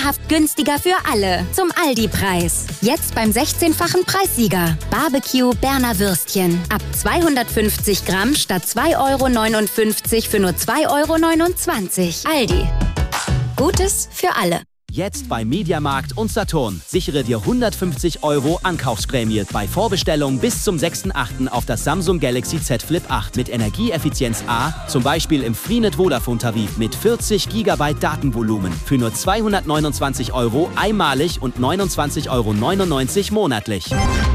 dauerhaft günstiger für alle. Zum Aldi-Preis. Jetzt beim 16-fachen Preissieger. Barbecue Berner Würstchen. Ab 250 Gramm statt 2,59 € für nur 2,29 €. Aldi. Gutes für alle. Jetzt bei Mediamarkt und Saturn. Sichere dir 150 € Ankaufsprämie bei Vorbestellung bis zum 6.8. auf das Samsung Galaxy Z Flip 8 mit Energieeffizienz A, zum Beispiel im Freenet Vodafone-Tarif mit 40 GB Datenvolumen für nur 229 € einmalig und 29,99 € monatlich.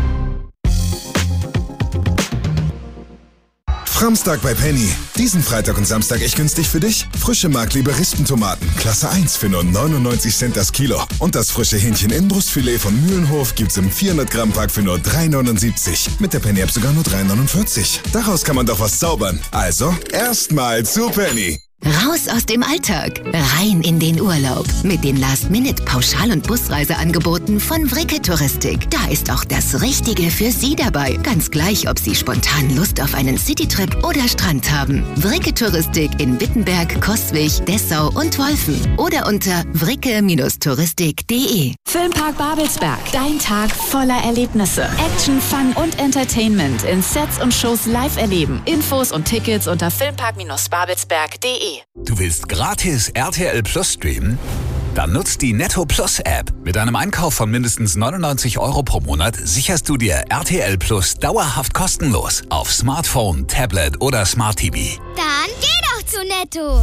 Framstag bei Penny. Diesen Freitag und Samstag echt günstig für dich. Frische Mark-Liberistentomaten, Klasse 1 für nur 99 Cent das Kilo. Und das frische Hähnchen-Inbrustfilet von Mühlenhof gibt's im 400-Gramm-Pack für nur 3,79. Mit der Penny-App sogar nur 3,49. Daraus kann man doch was zaubern. Also, erstmal zu Penny. Raus aus dem Alltag, rein in den Urlaub. Mit den Last-Minute-Pauschal- und Busreiseangeboten von Vricke Touristik. Da ist auch das Richtige für Sie dabei. Ganz gleich, ob Sie spontan Lust auf einen Citytrip oder Strand haben. Vricke Touristik in Wittenberg, Coswig, Dessau und Wolfen. Oder unter vricke-touristik.de. Filmpark Babelsberg. Dein Tag voller Erlebnisse. Action, Fun und Entertainment in Sets und Shows live erleben. Infos und Tickets unter filmpark-babelsberg.de. Du willst gratis RTL Plus streamen? Dann nutzt die Netto Plus App. Mit einem Einkauf von mindestens 99 € pro Monat sicherst du dir RTL Plus dauerhaft kostenlos auf Smartphone, Tablet oder Smart TV. Dann geh doch zu Netto.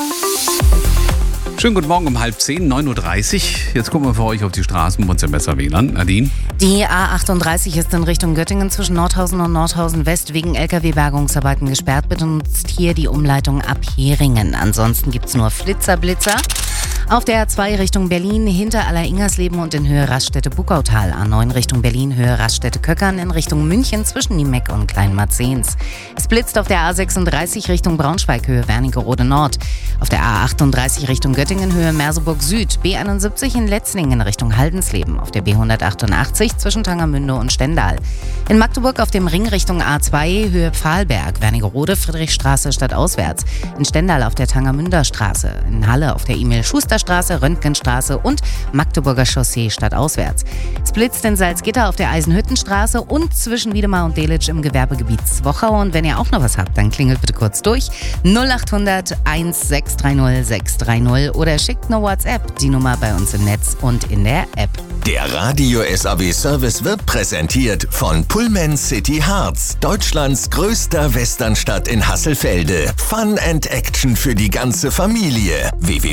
Schönen guten Morgen um 9:30 Uhr. Jetzt gucken wir für euch auf die Straßen bei uns im Besser-WLAN. Nadine? Die A38 ist in Richtung Göttingen zwischen Nordhausen und Nordhausen West wegen LKW-Bergungsarbeiten gesperrt. Bitte nutzt hier die Umleitung ab Heringen. Ansonsten gibt's nur Blitzer. Auf der A2 Richtung Berlin hinter Aller-Ingersleben und in Höhe Raststätte-Buckautal. A9 Richtung Berlin, Höhe Raststätte-Köckern in Richtung München zwischen Niemeck und Kleinmarzens. Es blitzt auf der A36 Richtung Braunschweig, Höhe Wernigerode Nord. Auf der A38 Richtung Göttingen, Höhe Merseburg Süd. B71 in Letzlingen Richtung Haldensleben. Auf der B188 zwischen Tangermünde und Stendal. In Magdeburg auf dem Ring Richtung A2, Höhe Pfahlberg. Wernigerode, Friedrichstraße stadtauswärts. In Stendal auf der Tangermünder Straße. In Halle auf der Emil-Schuster-Straße, Röntgenstraße und Magdeburger Chaussee stadtauswärts. Es blitzt in Salzgitter auf der Eisenhüttenstraße und zwischen Wiedemar und Delitzsch im Gewerbegebiet Zwochau. Und wenn ihr auch noch was habt, dann klingelt bitte kurz durch 0800 1630 630 oder schickt eine WhatsApp, die Nummer bei uns im Netz und in der App. Der Radio SAW Service wird präsentiert von Pullman City Hearts, Deutschlands größter Westernstadt in Hasselfelde. Fun and Action für die ganze Familie.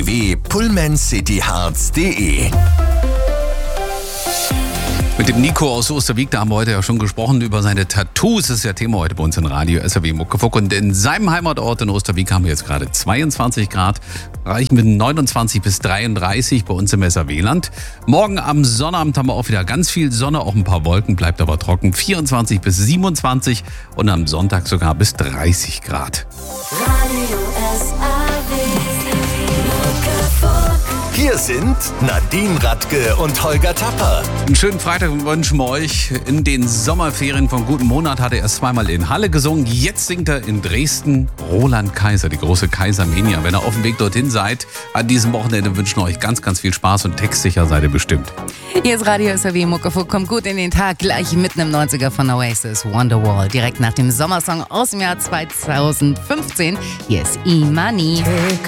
www.pullmancityhearts.de. Mit dem Nico aus Osterwieck, da haben wir heute ja schon gesprochen über seine Tattoos. Das ist ja Thema heute bei uns in Radio SAW Muckefuck. Und in seinem Heimatort in Osterwieck haben wir jetzt gerade 22 Grad. Reichen mit 29 bis 33 bei uns im SAW-Land. Morgen am Sonnabend haben wir auch wieder ganz viel Sonne, auch ein paar Wolken, bleibt aber trocken. 24 bis 27 und am Sonntag sogar bis 30 Grad. Radio SAW. Hier sind Nadine Radke und Holger Tapper. Einen schönen Freitag wünschen wir euch. In den Sommerferien von Guten Monat hat er erst zweimal in Halle gesungen. Jetzt singt er in Dresden Roland Kaiser, die große Kaisermania. Wenn ihr auf dem Weg dorthin seid, an diesem Wochenende wünschen wir euch ganz, ganz viel Spaß und textsicher seid ihr bestimmt. Hier ist Radio SAW Muckefuck, kommt gut in den Tag, gleich mitten im 90er von Oasis, Wonderwall, direkt nach dem Sommersong aus dem Jahr 2015. Hier ist Imani.